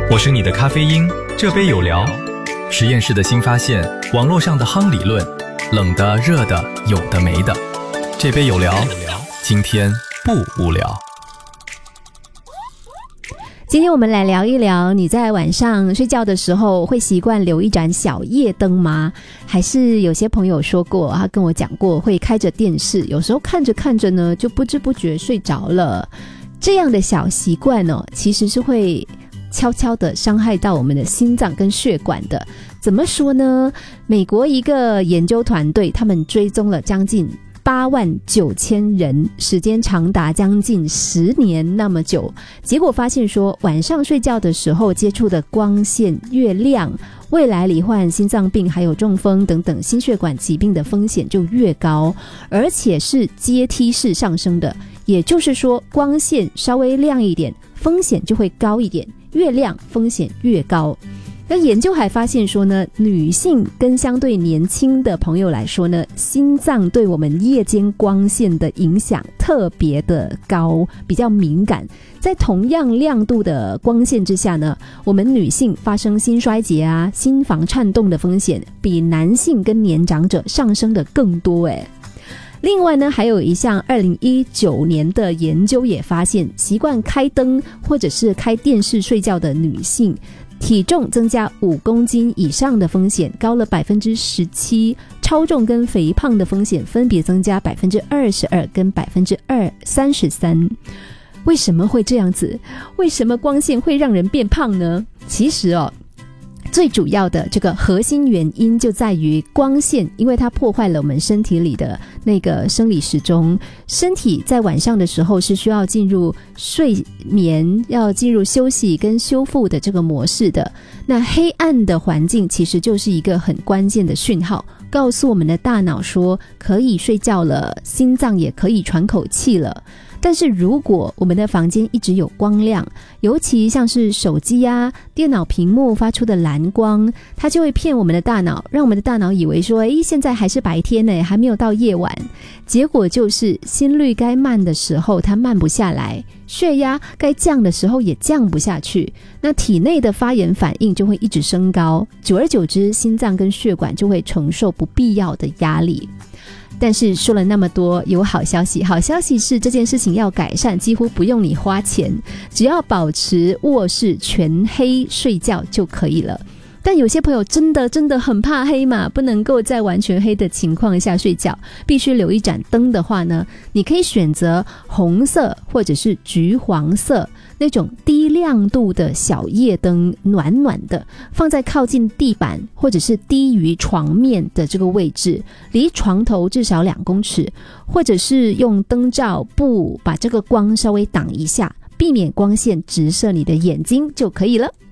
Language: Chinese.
我是你的咖啡因，这杯有聊。实验室的新发现，网络上的夯理论，冷的热的有的没的，这杯有聊，今天不无聊。 今天我们来聊一聊，你在晚上睡觉的时候会习惯留一盏小夜灯吗？还是有些朋友说过，他跟我讲过会开着电视，有时候看着看着呢就不知不觉睡着了。这样的小习惯其实是会悄悄地伤害到我们的心脏跟血管的。怎么说呢？美国一个研究团队，他们追踪了将近89000人，时间长达将近10年那么久，结果发现说，晚上睡觉的时候接触的光线越亮，未来罹患心脏病还有中风等等心血管疾病的风险就越高，而且是阶梯式上升的。也就是说，光线稍微亮一点，风险就会高一点，越亮风险越高。那研究还发现说呢，女性跟相对年轻的朋友来说呢，心脏对我们夜间光线的影响特别的高，比较敏感。在同样亮度的光线之下呢，我们女性发生心衰竭啊、心房颤动的风险比男性跟年长者上升的更多耶。另外呢，还有一项2019年的研究也发现，习惯开灯或者是开电视睡觉的女性，体重增加5公斤以上的风险高了 17%， 超重跟肥胖的风险分别增加 22% 跟 33%。 为什么会这样子？为什么光线会让人变胖呢？其实最主要的这个核心原因就在于光线，因为它破坏了我们身体里的那个生理时钟，身体在晚上的时候是需要进入睡眠，要进入休息跟修复的这个模式的。那黑暗的环境其实就是一个很关键的讯号，告诉我们的大脑说可以睡觉了，心脏也可以喘口气了。但是如果我们的房间一直有光亮，尤其像是手机啊、电脑屏幕发出的蓝光，它就会骗我们的大脑，让我们的大脑以为说现在还是白天呢，还没有到夜晚。结果就是心率该慢的时候它慢不下来，血压该降的时候也降不下去，那体内的发炎反应就会一直升高，久而久之心脏跟血管就会承受不必要的压力。但是说了那么多，有好消息，好消息是这件事情要改善几乎不用你花钱，只要保持卧室全黑睡觉就可以了。但有些朋友真的很怕黑嘛，不能够在完全黑的情况下睡觉，必须留一盏灯的话呢，你可以选择红色或者是橘黄色那种低亮度的小夜灯，暖暖的，放在靠近地板或者是低于床面的这个位置，离床头至少2公尺，或者是用灯罩布把这个光稍微挡一下，避免光线直射你的眼睛就可以了。